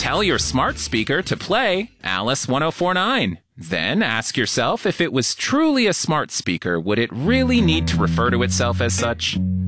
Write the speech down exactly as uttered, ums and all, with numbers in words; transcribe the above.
tell your smart speaker to play Alice one oh four nine. Then ask yourself if it was truly a smart speaker, would it really need to refer to itself as such?